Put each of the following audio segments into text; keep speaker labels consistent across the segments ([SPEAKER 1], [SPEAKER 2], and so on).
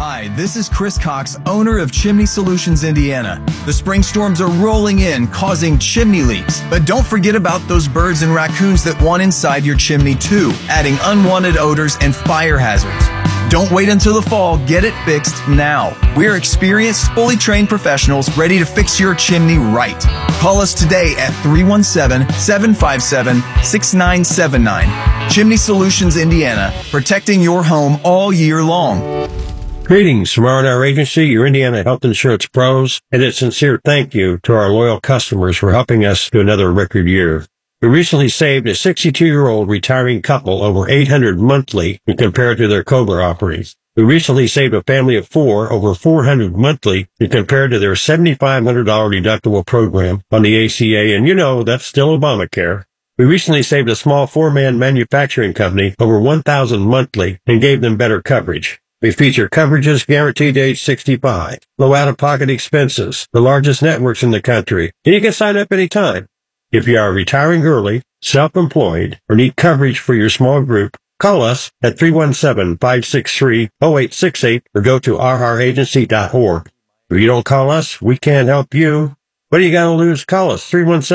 [SPEAKER 1] Hi, this is Chris Cox, owner of Chimney Solutions Indiana. The spring storms are rolling in, causing chimney leaks. But don't forget about those birds and raccoons that want inside your chimney too, adding unwanted odors and fire hazards. Don't wait until the fall. Get it fixed now. We're experienced, fully trained professionals ready to fix your chimney right. Call us today at 317-757-6979. Chimney Solutions Indiana, protecting your home all year long.
[SPEAKER 2] Greetings from R&R Agency, your Indiana health insurance pros, and a sincere thank you to our loyal customers for helping us to another record year. We recently saved a 62-year-old retiring couple over $800 monthly when compared to their COBRA offerings. We recently saved a family of 4 over $400 monthly when compared to their $7,500 deductible program on the ACA, and you know that's still Obamacare. We recently saved a small 4-man manufacturing company over $1,000 monthly and gave them better coverage. We feature coverages guaranteed to age 65, low out-of-pocket expenses, the largest networks in the country, and you can sign up anytime. If you are retiring early, self-employed, or need coverage for your small group, call us at 317-563-0868 or go to rragency.org. If you don't call us, we can't help you. What do you got to lose? Call us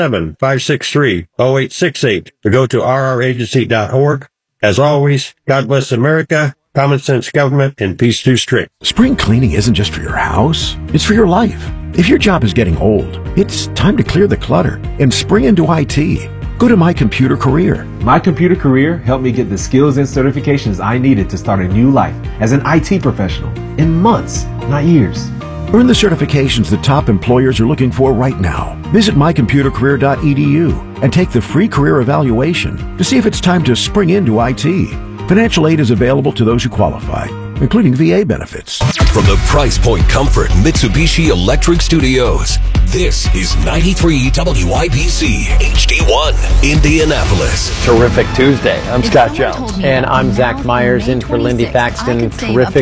[SPEAKER 2] 317-563-0868 or go to rragency.org. As always, God bless America, common sense government, and peace through strict.
[SPEAKER 3] Spring cleaning isn't just for your house, it's for your life. If your job is getting old, it's time to clear the clutter and spring into IT. Go to My Computer Career.
[SPEAKER 4] My Computer Career helped me get the skills and certifications I needed to start a new life as an IT professional in months, not years.
[SPEAKER 3] Earn the certifications that top employers are looking for right now. Visit mycomputercareer.edu and take the free career evaluation to see if it's time to spring into IT. Financial aid is available to those who qualify, including VA benefits.
[SPEAKER 5] From the Price Point Comfort Mitsubishi Electric Studios, this is 93 WIBC HD1 Indianapolis.
[SPEAKER 6] Terrific Tuesday. I'm Scott Jones. And I'm Zach Myers in for Lindy Thaxton. Terrific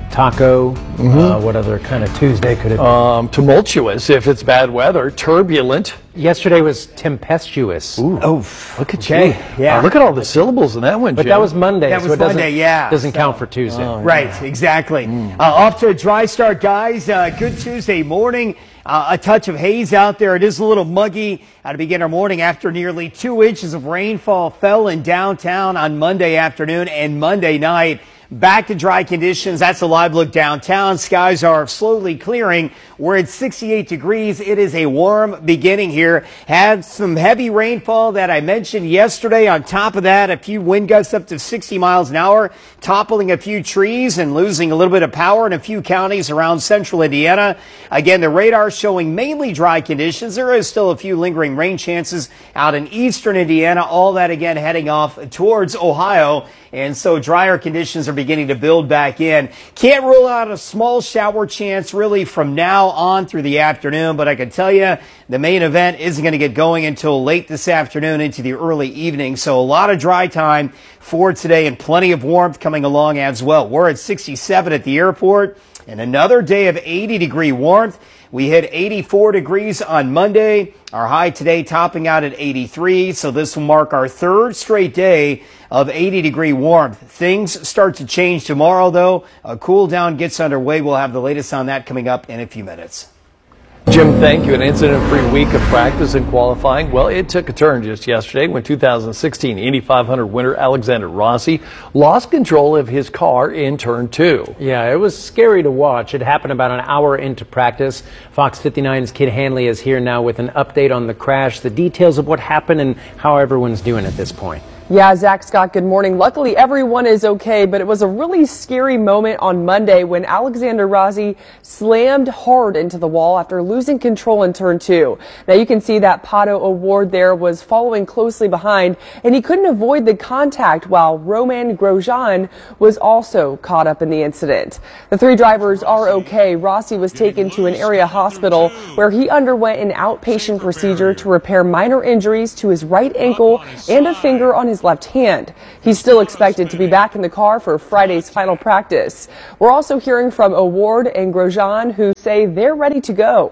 [SPEAKER 6] taco. What other kind of Tuesday could it be?
[SPEAKER 7] Tumultuous if it's bad weather. Turbulent.
[SPEAKER 6] Yesterday was tempestuous.
[SPEAKER 7] Ooh.
[SPEAKER 6] Oh,
[SPEAKER 7] look at you.
[SPEAKER 6] Yeah.
[SPEAKER 7] Look at all the syllables in that one,
[SPEAKER 6] But
[SPEAKER 7] Jim.
[SPEAKER 6] that was Monday.
[SPEAKER 8] That was
[SPEAKER 6] so it
[SPEAKER 8] Monday,
[SPEAKER 6] doesn't count for Tuesday.
[SPEAKER 8] Right, exactly. Off to a dry start, guys. Good Tuesday morning. A touch of haze out there. It is a little muggy to begin our morning after nearly 2 inches of rainfall fell in downtown on Monday afternoon and Monday night. Back to dry conditions. That's a live look downtown. Skies are slowly clearing. We're at 68 degrees. It is a warm beginning here. Had some heavy rainfall that I mentioned yesterday. On top of that, a few wind gusts up to 60 miles an hour, toppling a few trees and losing a little bit of power in a few counties around central Indiana. Again, the radar showing mainly dry conditions. There is still a few lingering rain chances out in eastern Indiana. All that again heading off towards Ohio. And so drier conditions are beginning to build back in. Can't rule out a small shower chance really from now on through the afternoon, but I can tell you the main event isn't going to get going until late this afternoon into the early evening. So a lot of dry time for today and plenty of warmth coming along as well. We're at 67 at the airport and another day of 80-degree warmth. We hit 84 degrees on Monday. Our high today topping out at 83. So this will mark our third straight day of 80-degree warmth. Things start to change tomorrow, though. A cool down gets underway. We'll have the latest on that coming up in a few minutes.
[SPEAKER 7] Jim, thank you. An incident-free week of practice and qualifying. Well, it took a turn just yesterday when 2016 Indy 500 winner Alexander Rossi lost control of his car in turn 2.
[SPEAKER 6] Yeah, it was scary to watch. It happened about an hour into practice. Fox 59's Kid Hanley is here now with an update on the crash, the details of what happened, and how everyone's doing at this point.
[SPEAKER 9] Yeah, Zach, Scott, good morning. Luckily, everyone is okay, but it was a really scary moment on Monday when Alexander Rossi slammed hard into the wall after losing control in turn 2. Now, you can see that Pato O'Ward there was following closely behind, and he couldn't avoid the contact while Roman Grosjean was also caught up in the incident. The 3 drivers are okay. Rossi was taken to an area hospital where he underwent an outpatient procedure to repair minor injuries to his right ankle and a finger on his left hand. He's still expected to be back in the car for Friday's final practice. We're also hearing from O'Ward and Grosjean, who say they're ready to go.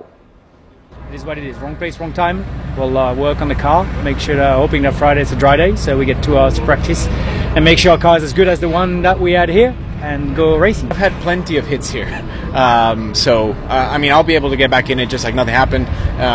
[SPEAKER 10] It is what it is. Wrong place, wrong time. We'll work on the car, make sure hoping that Friday is a dry day, so we get 2 hours to practice and make sure our car is as good as the one that we had here. and go racing.
[SPEAKER 11] I've had plenty of hits here, I mean, I'll be able to get back in it just like nothing happened,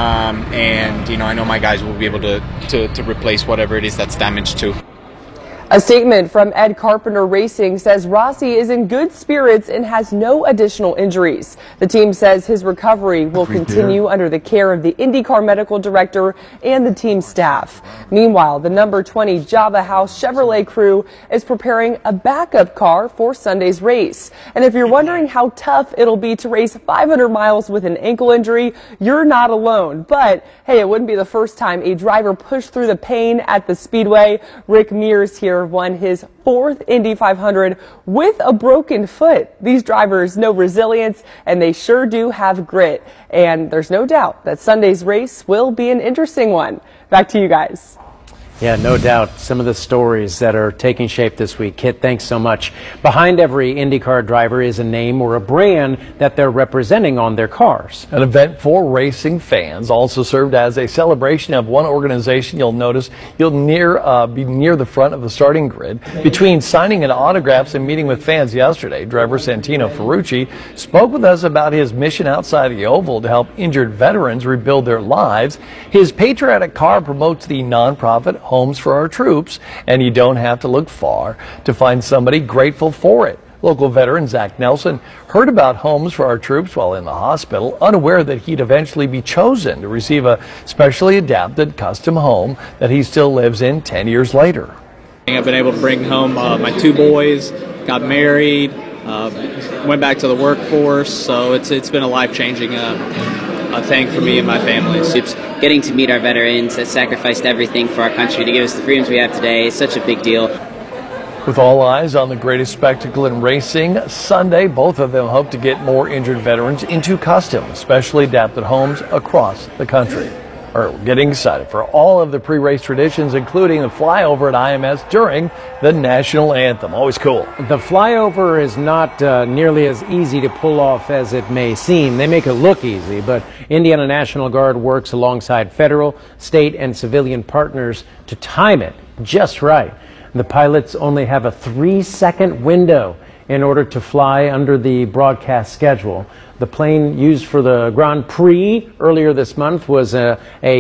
[SPEAKER 11] and I know my guys will be able to replace whatever it is that's damaged too.
[SPEAKER 9] A statement from Ed Carpenter Racing says Rossi is in good spirits and has no additional injuries. The team says his recovery will continue under the care of the IndyCar medical director and the team staff. Meanwhile, the number 20 Java House Chevrolet crew is preparing a backup car for Sunday's race. And if you're wondering how tough it'll be to race 500 miles with an ankle injury, you're not alone. But hey, it wouldn't be the first time a driver pushed through the pain at the Speedway. Rick Mears here won his 4th Indy 500 with a broken foot. These drivers know resilience, and they sure do have grit. And there's no doubt that Sunday's race will be an interesting one. Back to you guys.
[SPEAKER 6] Yeah, no doubt. Some of the stories that are taking shape this week. Kit, thanks so much. Behind every IndyCar driver is a name or a brand that they're representing on their cars.
[SPEAKER 7] An event for racing fans also served as a celebration of one organization. You'll notice you'll be near the front of the starting grid. Between signing and autographs and meeting with fans yesterday, driver Santino Ferrucci spoke with us about his mission outside the oval to help injured veterans rebuild their lives. His patriotic car promotes the nonprofit Homes for Our Troops, and you don't have to look far to find somebody grateful for it. Local veteran Zach Nelson heard about Homes for Our Troops while in the hospital, unaware that he'd eventually be chosen to receive a specially adapted custom home that he still lives in 10 years later.
[SPEAKER 11] I've been able to bring home my 2 boys, got married, went back to the workforce, so it's been a life-changing thing for me and my family.
[SPEAKER 12] It's getting to meet our veterans that sacrificed everything for our country to give us the freedoms we have today is such a big deal.
[SPEAKER 7] With all eyes on the greatest spectacle in racing, Sunday, both of them hope to get more injured veterans into custom, specially adapted homes across the country. We're getting excited for all of the pre-race traditions, including the flyover at IMS during the national anthem. Always cool.
[SPEAKER 6] The flyover is not nearly as easy to pull off as it may seem. They make it look easy, but Indiana National Guard works alongside federal, state, and civilian partners to time it just right. The pilots only have a 3-second window in order to fly under the broadcast schedule. The plane used for the Grand Prix earlier this month was a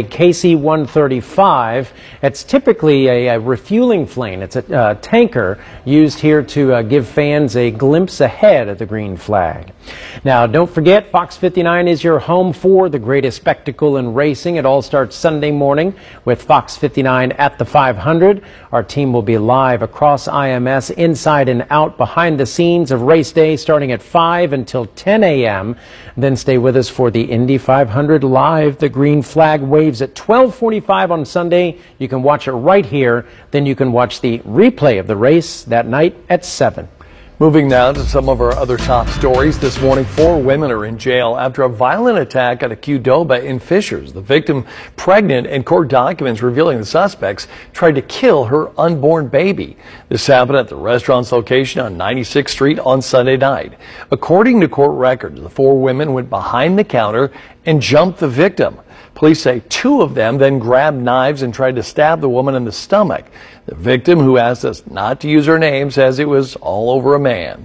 [SPEAKER 6] KC-135. It's typically a refueling plane. It's a tanker used here to give fans a glimpse ahead of the green flag. Now, don't forget, Fox 59 is your home for the greatest spectacle in racing. It all starts Sunday morning with Fox 59 at the 500. Our team will be live across IMS, inside and out, behind the scenes of race day, starting at 5 until 10 a.m. Then stay with us for the Indy 500 live. The green flag waves at 12:45 on Sunday. You can watch it right here. Then you can watch the replay of the race that night at 7.
[SPEAKER 7] Moving now to some of our other top stories. This morning, 4 women are in jail after a violent attack at a Qdoba in Fishers. The victim, pregnant, and court documents revealing the suspects tried to kill her unborn baby. This happened at the restaurant's location on 96th Street on Sunday night. According to court records, the 4 women went behind the counter and jumped the victim. Police say 2 of them then grabbed knives and tried to stab the woman in the stomach. The victim, who asked us not to use her name, says it was all over a man.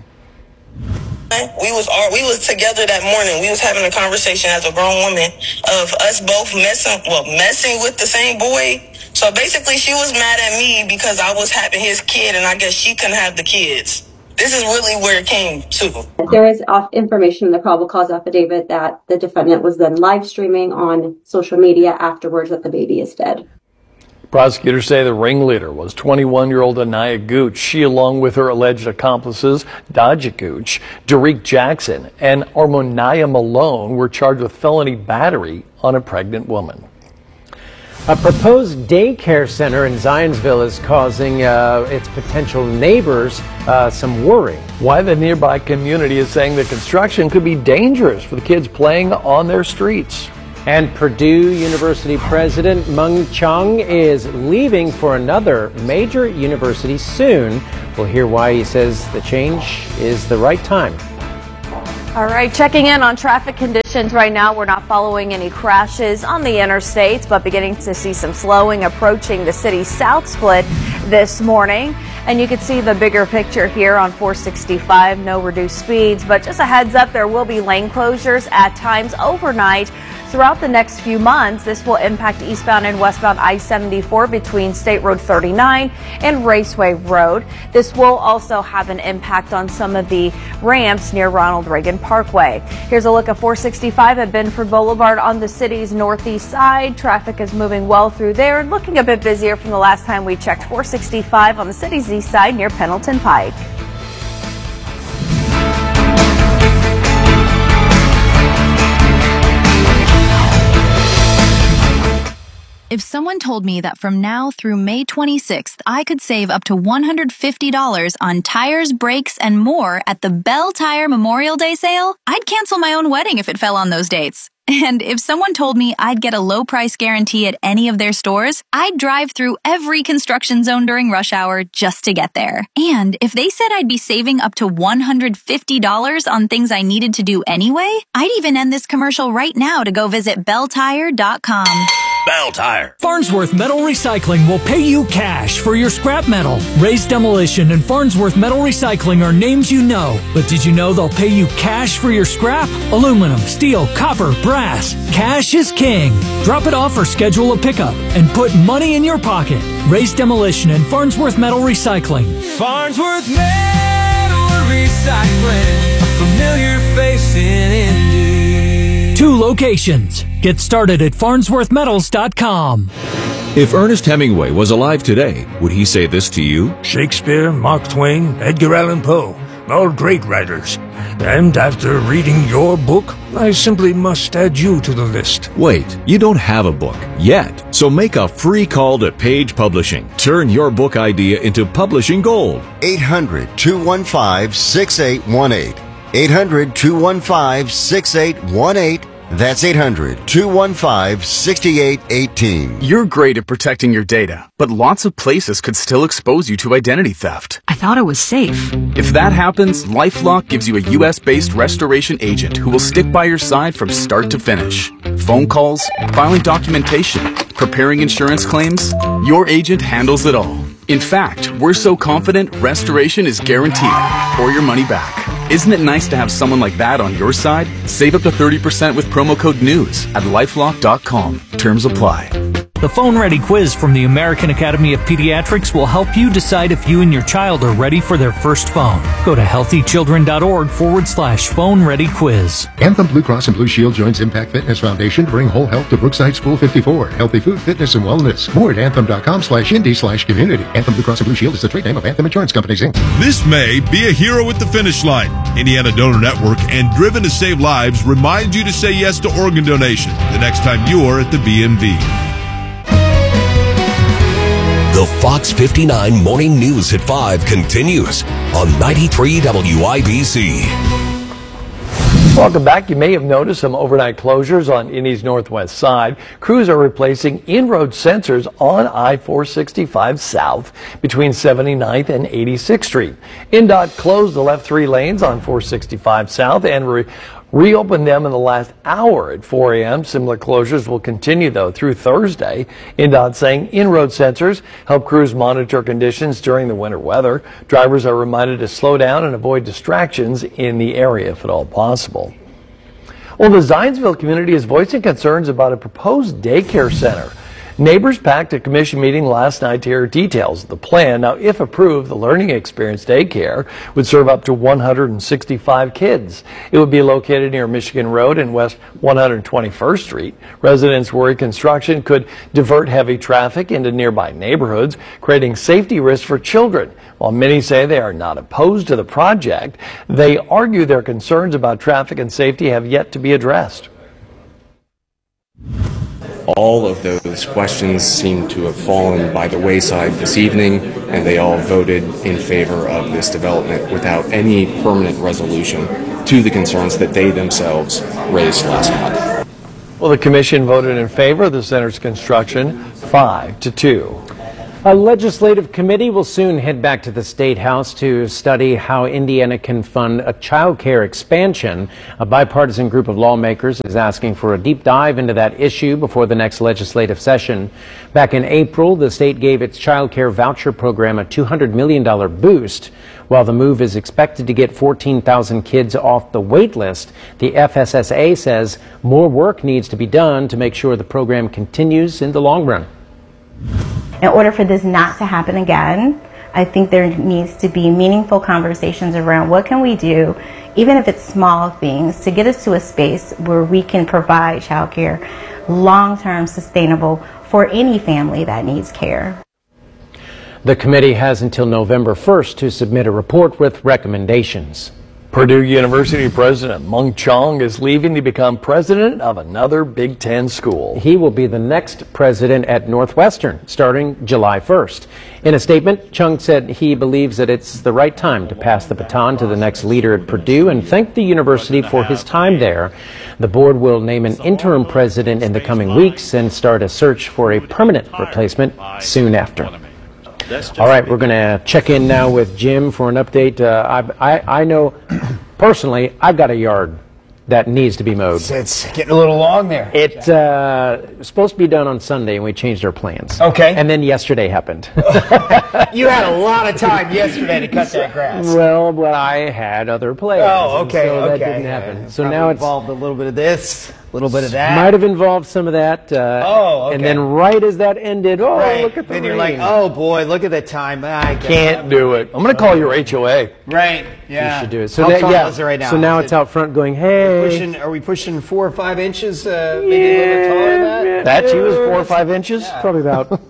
[SPEAKER 13] We was together that morning. We was having a conversation as a grown woman of us both messing with the same boy. So basically she was mad at me because I was having his kid and I guess she couldn't have the kids. This is really where it came to.
[SPEAKER 14] There is information in the probable cause affidavit that the defendant was then live streaming on social media afterwards that the baby is dead.
[SPEAKER 7] Prosecutors say the ringleader was 21-year-old Anaya Gooch. She, along with her alleged accomplices, Dodja Gooch, Derek Jackson, and Armonaya Malone, were charged with felony battery on a pregnant woman.
[SPEAKER 6] A proposed daycare center in Zionsville is causing its potential neighbors some worry.
[SPEAKER 7] Why the nearby community is saying the construction could be dangerous for the kids playing on their streets.
[SPEAKER 6] And Purdue University President Mung Chiang is leaving for another major university soon. We'll hear why he says the change is the right time.
[SPEAKER 15] All right, checking in on traffic conditions right now. We're not following any crashes on the interstates, but beginning to see some slowing approaching the city's south split this morning. And you can see the bigger picture here on 465, no reduced speeds, but just a heads up, there will be lane closures at times overnight. Throughout the next few months, this will impact eastbound and westbound I-74 between State Road 39 and Raceway Road. This will also have an impact on some of the ramps near Ronald Reagan Parkway. Here's a look at 465 at Benford Boulevard on the city's northeast side. Traffic is moving well through there and looking a bit busier from the last time we checked. 465 on the city's east side near Pendleton Pike.
[SPEAKER 16] If someone told me that from now through May 26th, I could save up to $150 on tires, brakes, and more at the Bell Tire Memorial Day sale, I'd cancel my own wedding if it fell on those dates. And if someone told me I'd get a low price guarantee at any of their stores, I'd drive through every construction zone during rush hour just to get there. And if they said I'd be saving up to $150 on things I needed to do anyway, I'd even end this commercial right now to go visit belltire.com.
[SPEAKER 17] Bell Tire. Farnsworth Metal Recycling will pay you cash for your scrap metal. Raised Demolition and Farnsworth Metal Recycling are names you know. But did you know they'll pay you cash for your scrap? Aluminum, steel, copper, brass. Cash is king. Drop it off or schedule a pickup and put money in your pocket. Raised Demolition and Farnsworth Metal Recycling.
[SPEAKER 18] Farnsworth Metal Recycling, a familiar face in Indy.
[SPEAKER 17] 2 locations. Get started at farnsworthmetals.com.
[SPEAKER 19] If Ernest Hemingway was alive today, would he say this to you?
[SPEAKER 20] Shakespeare, Mark Twain, Edgar Allan Poe, all great writers. And after reading your book, I simply must add you to the list.
[SPEAKER 19] Wait, you don't have a book yet, so make a free call to Page Publishing. Turn your book idea into publishing gold.
[SPEAKER 21] 800-215-6818. 800-215-6818. That's 800-215-6818.
[SPEAKER 22] You're great at protecting your data, but lots of places could still expose you to identity theft.
[SPEAKER 23] I thought it was safe.
[SPEAKER 22] If that happens, LifeLock gives you a U.S.-based restoration agent who will stick by your side from start to finish. Phone calls, filing documentation, preparing insurance claims, your agent handles it all. In fact, we're so confident restoration is guaranteed or your money back. Isn't it nice to have someone like that on your side? Save up to 30% with promo code NEWS at lifelock.com. Terms apply.
[SPEAKER 17] The Phone Ready quiz from the American Academy of Pediatrics will help you decide if you and your child are ready for their first phone. Go to healthychildren.org/phone ready quiz.
[SPEAKER 24] Anthem Blue Cross and Blue Shield joins Impact Fitness Foundation to bring whole health to Brookside School 54. Healthy food, fitness, and wellness. More at anthem.com/indy/community. Anthem Blue Cross and Blue Shield is the trade name of Anthem Insurance Companies, Inc.
[SPEAKER 25] This May, be a hero at the finish line. Indiana Donor Network and Driven to Save Lives remind you to say yes to organ donation the next time you're at the BMV.
[SPEAKER 5] The Fox 59 Morning News at 5 continues on 93 WIBC.
[SPEAKER 7] Welcome back. You may have noticed some overnight closures on Indy's northwest side. Crews are replacing in-road sensors on I-465 South between 79th and 86th Street. INDOT closed the left 3 lanes on 465 South and reopened them in the last hour at 4 a.m. Similar closures will continue, though, through Thursday. INDOT saying in-road sensors help crews monitor conditions during the winter weather. Drivers are reminded to slow down and avoid distractions in the area if at all possible. Well, the Zionsville community is voicing concerns about a proposed daycare center. Neighbors packed a commission meeting last night to hear details of the plan. Now, if approved, the Learning Experience Daycare would serve up to 165 kids. It would be located near Michigan Road and West 121st Street. Residents worry construction could divert heavy traffic into nearby neighborhoods, creating safety risks for children. While many say they are not opposed to the project, they argue their concerns about traffic and safety have yet to be addressed.
[SPEAKER 26] All of those questions seem to have fallen by the wayside this evening, and they all voted in favor of this development without any permanent resolution to the concerns that they themselves raised last month.
[SPEAKER 7] Well, the commission voted in favor of the center's construction 5-2.
[SPEAKER 6] A legislative committee will soon head back to the State House to study how Indiana can fund a child care expansion. A bipartisan group of lawmakers is asking for a deep dive into that issue before the next legislative session. Back in April, the state gave its child care voucher program a $200 million boost. While the move is expected to get 14,000 kids off the wait list, the FSSA says more work needs to be done to make sure the program continues in the long run.
[SPEAKER 1] In order for this not to happen again, I think there needs to be meaningful conversations around what can we do, even if it's small things, to get us to a space where we can provide childcare long-term sustainable for any family that needs care.
[SPEAKER 6] The committee has until November 1st to submit a report with recommendations.
[SPEAKER 7] Purdue University President Mung Chiang is leaving to become president of another Big Ten school.
[SPEAKER 6] He will be the next president at Northwestern starting July 1st. In a statement, Chung said he believes that it's the right time to pass the baton to the next leader at Purdue and thanked the university for his time there. The board will name an interim president in the coming weeks and start a search for a permanent replacement soon after. All right, we're going to check in now with Jim for an update. I know personally I've got a yard that needs to be mowed.
[SPEAKER 2] It's getting a little long there.
[SPEAKER 6] It was supposed to be done on Sunday, and we changed our plans.
[SPEAKER 2] Okay.
[SPEAKER 6] And then yesterday happened.
[SPEAKER 2] You had a lot of time yesterday to cut that grass.
[SPEAKER 6] Well, but I had other plans.
[SPEAKER 2] Oh, okay,
[SPEAKER 6] so
[SPEAKER 2] okay.
[SPEAKER 6] that didn't happen.
[SPEAKER 2] Yeah,
[SPEAKER 6] so now it's
[SPEAKER 2] involved a little bit of this, a little bit of that.
[SPEAKER 6] Might have involved some of that.
[SPEAKER 2] Okay.
[SPEAKER 6] And then right as that ended,
[SPEAKER 2] right.
[SPEAKER 6] Look at the
[SPEAKER 2] Then
[SPEAKER 6] rain.
[SPEAKER 2] you're like, oh boy, look at the time. I
[SPEAKER 7] Can't do it. I'm going to call your HOA.
[SPEAKER 2] Right. Yeah.
[SPEAKER 6] You should do it. So
[SPEAKER 2] How tall is it right now?
[SPEAKER 6] So now it's out front going, hey.
[SPEAKER 2] Are we pushing 4 or 5 inches? Maybe a little bit taller than that?
[SPEAKER 7] That you is 4 or 5 inches?
[SPEAKER 2] Yeah.
[SPEAKER 6] Probably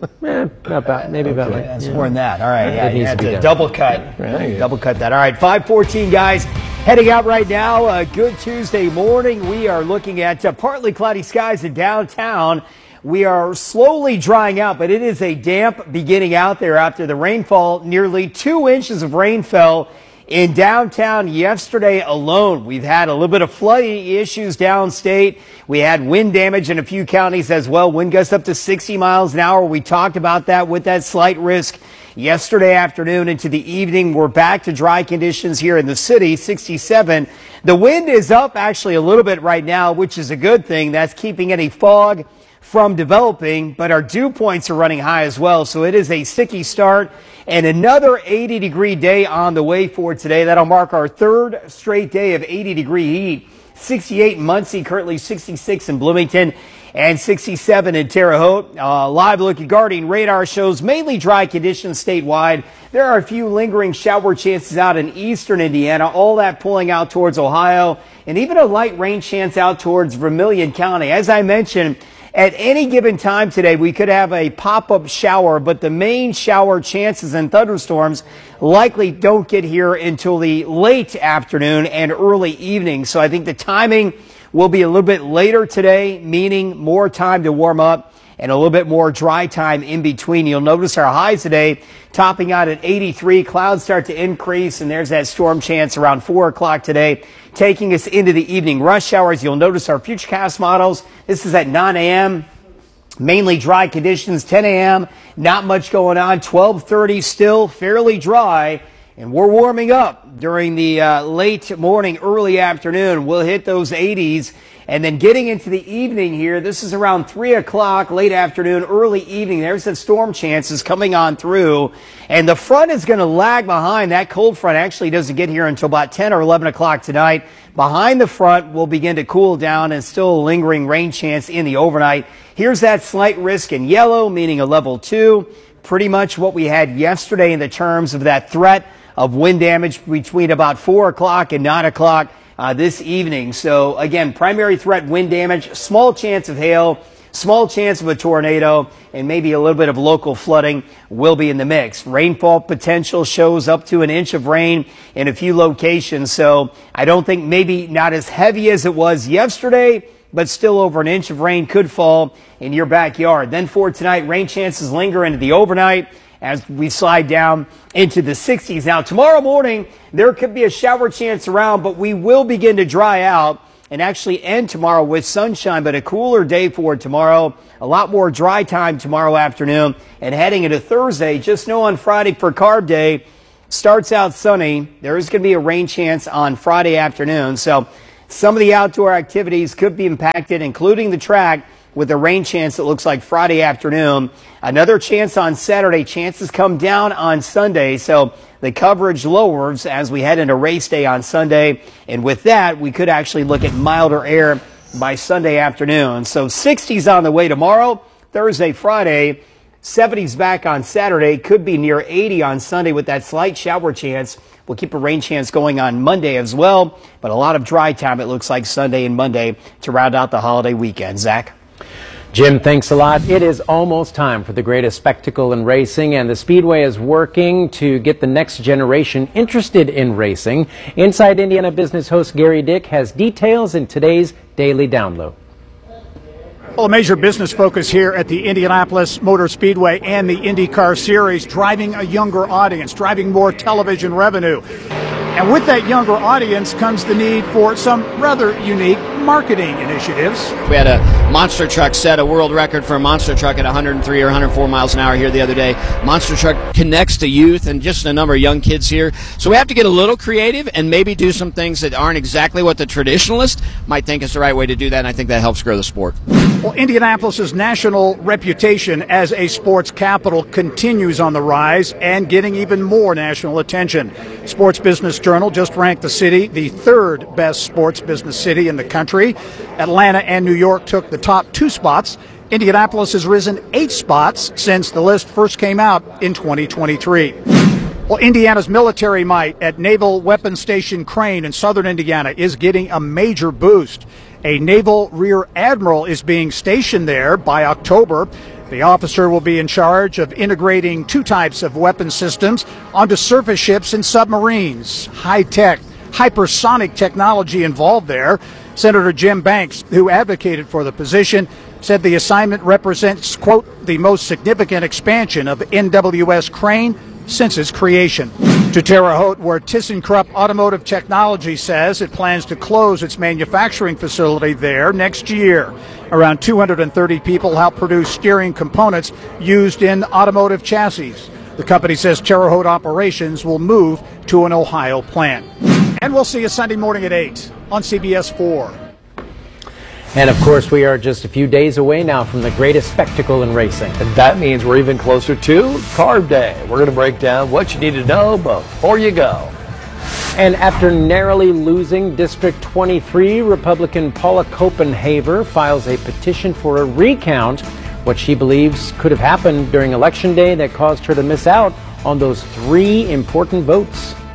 [SPEAKER 6] about, maybe about like
[SPEAKER 2] that's more than that. All right. Yeah,
[SPEAKER 6] It
[SPEAKER 2] you
[SPEAKER 6] needs
[SPEAKER 2] had
[SPEAKER 6] to be
[SPEAKER 2] to
[SPEAKER 6] done.
[SPEAKER 2] double cut. Double cut that. All right. 5:14, guys. Heading out right now. A good Tuesday morning. We are looking at partly cloudy skies in downtown. We are slowly drying out, but it is a damp beginning out there after the rainfall. Nearly 2 inches of rain fell in downtown yesterday alone. We've had a little bit of flooding issues downstate. We had wind damage in a few counties as well. Wind gusts up to 60 miles an hour. We talked about that with that slight risk yesterday afternoon into the evening. We're back to dry conditions here in the city, 67. The wind is up actually a little bit right now, which is a good thing. That's keeping any fog from developing, but our dew points are running high as well. So it is a sticky start and another 80-degree day on the way for today. That'll mark our third straight day of 80-degree heat. 68 in Muncie, currently 66 in Bloomington, and 67 in Terre Haute. Live look at Guardian radar shows mainly dry conditions statewide. There are a few lingering shower chances out in eastern Indiana, all that pulling out towards Ohio, and even a light rain chance out towards Vermilion County. As I mentioned, at any given time today, we could have a pop-up shower, but the main shower chances and thunderstorms likely don't get here until the late afternoon and early evening. So I think the timing will be a little bit later today, meaning more time to warm up and a little bit more dry time in between. You'll notice our highs today topping out at 83. Clouds start to increase, and there's that storm chance around 4 o'clock today, taking us into the evening rush hours. You'll notice our Futurecast models. This is at 9 a.m. Mainly dry conditions. 10 a.m. Not much going on. 12:30 still fairly dry. And we're warming up during the late morning, early afternoon. We'll hit those 80s. And then getting into the evening here, this is around 3 o'clock, late afternoon, early evening. There's the storm chances coming on through. And the front is going to lag behind. That cold front actually doesn't get here until about 10 or 11 o'clock tonight. Behind the front will begin to cool down and still a lingering rain chance in the overnight. Here's that slight risk in yellow, meaning a level 2. Pretty much what we had yesterday in the terms of that threat of wind damage between about 4 o'clock and 9 o'clock this evening. So again, primary threat wind damage, small chance of hail, small chance of a tornado, and maybe a little bit of local flooding will be in the mix. Rainfall potential shows up to an inch of rain in a few locations. So I don't think maybe not as heavy as it was yesterday, but still over an inch of rain could fall in your backyard. Then for tonight, rain chances linger into the overnight as we slide down into the 60s. Now, tomorrow morning, there could be a shower chance around, but we will begin to dry out. and actually end tomorrow with sunshine, but a cooler day for tomorrow. A lot more dry time tomorrow afternoon. And heading into Thursday, just know on Friday for Carb Day, starts out sunny. There is going to be a rain chance on Friday afternoon. So some of the outdoor activities could be impacted, including the track, with a rain chance it looks like Friday afternoon. Another chance on Saturday. Chances come down on Sunday. So the coverage lowers as we head into race day on Sunday. And with that, we could actually look at milder air by Sunday afternoon. So 60s on the way tomorrow, Thursday, Friday, 70s back on Saturday, could be near 80 on Sunday with that slight shower chance. We'll keep a rain chance going on Monday as well, but a lot of dry time it looks like Sunday and Monday to round out the holiday weekend. Zach?
[SPEAKER 6] Jim, thanks a lot. It is almost time for the greatest spectacle in racing, and the Speedway is working to get the next generation interested in racing. Inside Indiana Business host Gary Dick has details in today's Daily Download.
[SPEAKER 3] Well, a major business focus here at the Indianapolis Motor Speedway and the IndyCar Series, driving a younger audience, driving more television revenue. And with that younger audience comes the need for some rather unique marketing initiatives.
[SPEAKER 4] We had a monster truck set a world record for a monster truck at 103 or 104 miles an hour here the other day. Monster truck connects to youth and just a number of young kids here. So we have to get a little creative and maybe do some things that aren't exactly what the traditionalist might think is the right way to do that, and I think that helps grow the sport.
[SPEAKER 3] Well, Indianapolis's national reputation as a sports capital continues on the rise and getting even more national attention. Sports Business Journal just ranked the city the third best sports business city in the country. Atlanta and New York took the top 2 spots. Indianapolis has risen 8 spots since the list first came out in 2023. Well, Indiana's military might at Naval Weapons Station Crane in southern Indiana is getting a major boost. A naval rear admiral is being stationed there by October. The officer will be in charge of integrating 2 types of weapon systems onto surface ships and submarines. High-tech, hypersonic technology involved there. Senator Jim Banks, who advocated for the position, said the assignment represents, quote, the most significant expansion of NWS Crane since its creation. To Terre Haute, where ThyssenKrupp Automotive Technology says it plans to close its manufacturing facility there next year. Around 230 people help produce steering components used in automotive chassis. The company says Terre Haute operations will move to an Ohio plant. And we'll see you Sunday morning at 8 on CBS 4.
[SPEAKER 6] And of course, we are just a few days away now from the greatest spectacle in racing.
[SPEAKER 7] And that means we're even closer to Carb Day. We're going to break down what you need to know before you go.
[SPEAKER 6] And after narrowly losing District 23, Republican Paula Copenhaver files a petition for a recount, what she believes could have happened during Election Day that caused her to miss out on those 3 important votes.